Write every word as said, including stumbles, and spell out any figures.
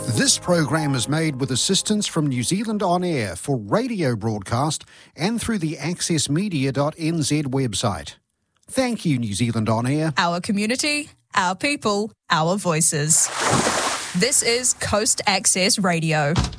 This program is made with assistance from New Zealand On Air for radio broadcast and through the access media dot n z website. Thank you, New Zealand On Air. Our community, our people, our voices. This is Coast Access Radio.